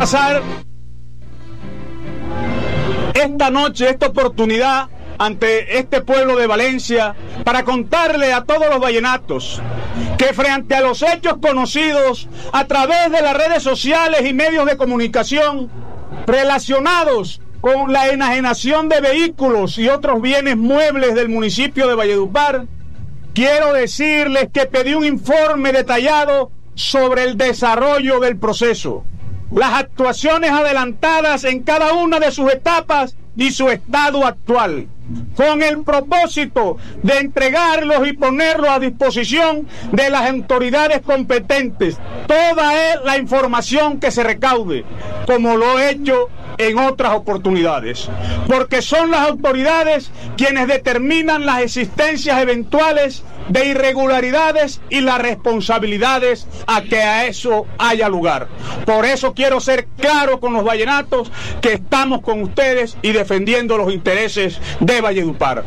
Pasar esta noche, esta oportunidad ante este pueblo de Valencia para contarle a todos los vallenatos que frente a los hechos conocidos a través de las redes sociales y medios de comunicación relacionados con la enajenación de vehículos y otros bienes muebles del municipio de Valledupar, quiero decirles que pedí un informe detallado sobre el desarrollo del proceso, las actuaciones adelantadas en cada una de sus etapas y su estado actual, con el propósito de entregarlos y ponerlos a disposición de las autoridades competentes, toda la información que se recaude, como lo he hecho en otras oportunidades, porque son las autoridades quienes determinan las existencias eventuales de irregularidades y las responsabilidades a que a eso haya lugar. Por eso quiero ser claro con los vallenatos que estamos con ustedes y defendiendo los intereses de Valledupar.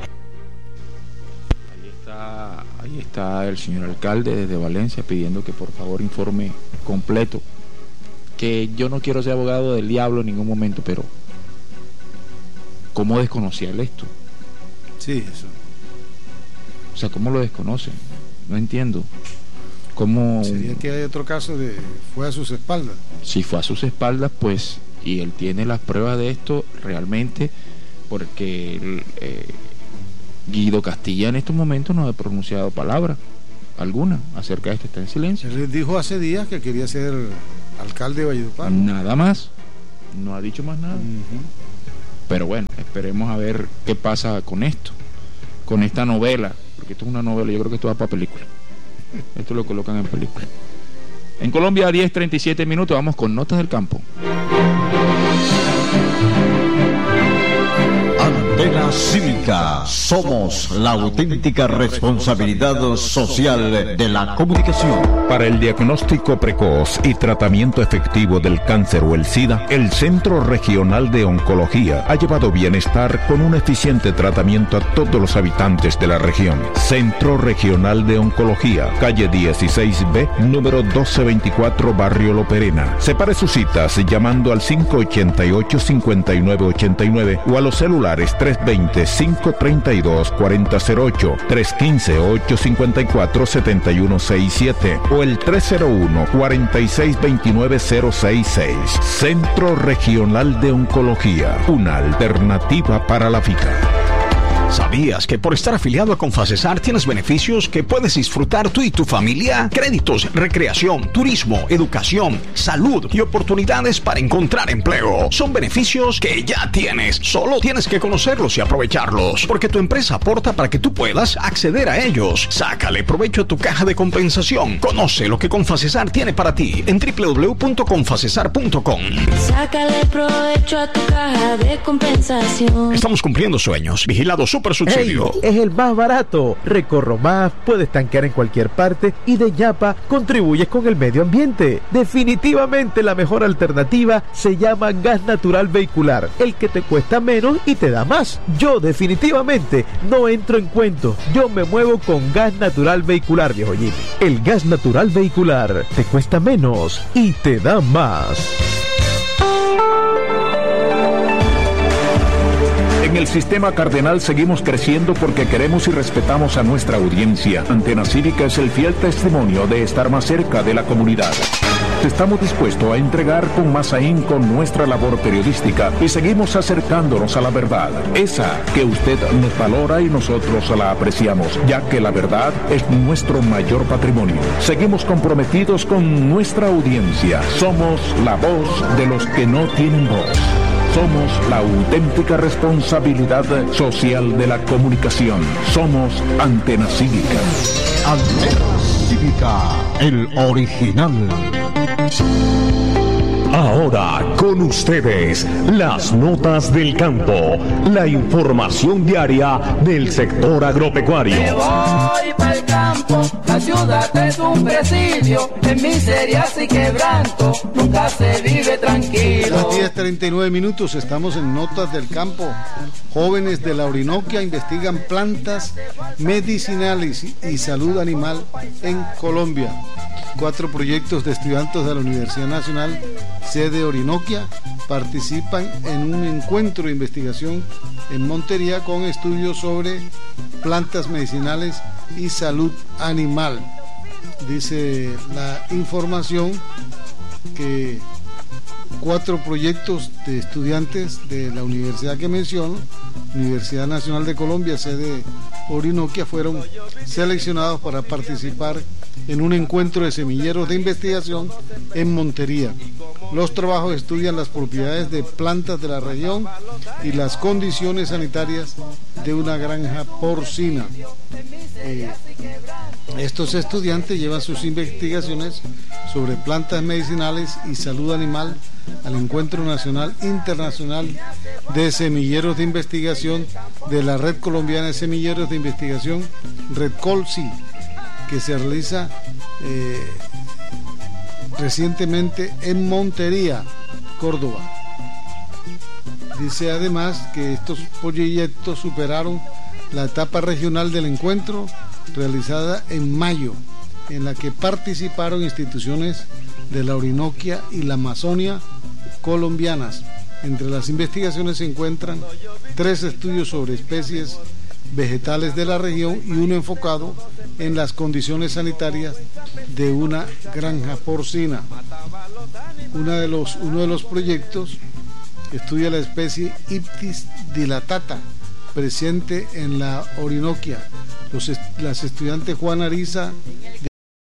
Ahí está el señor alcalde desde Valencia pidiendo que por favor informe completo. Que yo no quiero ser abogado del diablo en ningún momento, pero ¿cómo desconocía él esto? Sí, eso. O sea, ¿cómo lo desconocen? No entiendo. ¿Cómo? Sería que hay otro caso de fue a sus espaldas. Si fue a sus espaldas, pues, y él tiene las pruebas de esto realmente, porque Guido Castilla en estos momentos no ha pronunciado palabra alguna acerca de esto, está en silencio. Él dijo hace días que quería ser alcalde de Valledupar. Nada más, no ha dicho más nada. Pero bueno, esperemos a ver qué pasa con esto, con esta novela, porque esto es una novela, yo creo que esto va para película. Esto lo colocan en película. En Colombia, 10:37 minutos, vamos con Notas del Campo. Antena Cívica, somos la auténtica responsabilidad social de la comunicación. Para el diagnóstico precoz y tratamiento efectivo del cáncer o el SIDA, el Centro Regional de Oncología ha llevado bienestar con un eficiente tratamiento a todos los habitantes de la región. Centro Regional de Oncología, calle 16B, número 1224, Barrio Loperena. Separe sus citas llamando al 588-5989 o a los celulares 320-532-4008, 315-854-7167 o el 301-4629-066. Centro Regional de Oncología, una alternativa para la vida. ¿Sabías que por estar afiliado a Confacesar tienes beneficios que puedes disfrutar tú y tu familia? Créditos, recreación, turismo, educación, salud y oportunidades para encontrar empleo. Son beneficios que ya tienes. Solo tienes que conocerlos y aprovecharlos, porque tu empresa aporta para que tú puedas acceder a ellos. Sácale provecho a tu caja de compensación. Conoce lo que Confacesar tiene para ti en www.confacesar.com. Sácale provecho a tu caja de compensación. Estamos cumpliendo sueños. Vigilado Super Subsidio. Hey, es el más barato. Recorro más, puedes tanquear en cualquier parte y de Yapa contribuyes con el medio ambiente. Definitivamente la mejor alternativa se llama gas natural vehicular, el que te cuesta menos y te da más. Yo definitivamente no entro en cuentos. Yo me muevo con gas natural vehicular, viejo Jimmy. El gas natural vehicular te cuesta menos y te da más. En el Sistema Cardenal seguimos creciendo porque queremos y respetamos a nuestra audiencia. Antena Cívica es el fiel testimonio de estar más cerca de la comunidad. Estamos dispuestos a entregar con más ahínco nuestra labor periodística y seguimos acercándonos a la verdad, esa que usted nos valora y nosotros la apreciamos, ya que la verdad es nuestro mayor patrimonio. Seguimos comprometidos con nuestra audiencia. Somos la voz de los que no tienen voz. Somos la auténtica responsabilidad social de la comunicación. Somos Antena Cívica. Antena Cívica, el original. Ahora con ustedes, las notas del campo, la información diaria del sector agropecuario. Me voy pa'l campo, la ciudad es un presidio, en miserias y quebranto, nunca se vive tranquilo. Las 10:39, estamos en Notas del Campo. Jóvenes de la Orinoquia investigan plantas medicinales y salud animal en Colombia. 4 proyectos de estudiantes de la Universidad Nacional, sede Orinoquia, participan en un encuentro de investigación en Montería con estudios sobre plantas medicinales y salud animal. Dice la información que 4 proyectos de estudiantes de la universidad que menciono, Universidad Nacional de Colombia, sede Orinoquia, fueron seleccionados para participar en un encuentro de semilleros de investigación en Montería. Los trabajos estudian las propiedades de plantas de la región y las condiciones sanitarias de una granja porcina. Estos estudiantes llevan sus investigaciones sobre plantas medicinales y salud animal al Encuentro Nacional Internacional de Semilleros de Investigación de la Red Colombiana de Semilleros de Investigación, RedColSI, que se realiza recientemente en Montería, Córdoba. Dice además que estos proyectos superaron la etapa regional del encuentro realizada en mayo, en la que participaron instituciones de la Orinoquia y la Amazonia colombianas. Entre las investigaciones se encuentran 3 estudios sobre especies vegetales de la región y uno enfocado en las condiciones sanitarias de una granja porcina. Uno de los proyectos estudia la especie Iptis dilatata, presente en la Orinoquia. Las estudiantes Juana Ariza